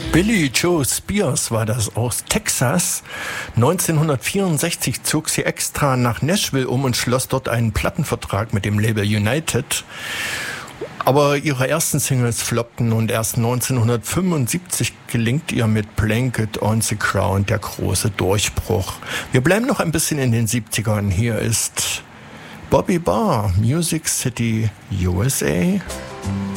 Billie Joe Spears war das aus Texas. 1964 zog sie extra nach Nashville um und schloss dort einen Plattenvertrag mit dem Label United. Aber ihre ersten Singles floppten und erst 1975 gelingt ihr mit Blanket on the Ground der große Durchbruch. Wir bleiben noch ein bisschen in den 70ern. Hier ist Bobby Barr, Music City, USA.